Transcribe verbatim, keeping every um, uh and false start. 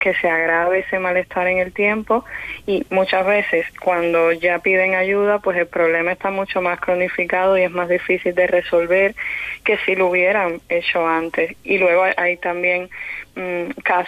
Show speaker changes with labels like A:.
A: que se agrave ese malestar en el tiempo, y muchas veces cuando ya piden ayuda, pues el problema está mucho más cronificado y es más difícil de resolver que si lo hubieran hecho antes. Y luego hay también mmm, casos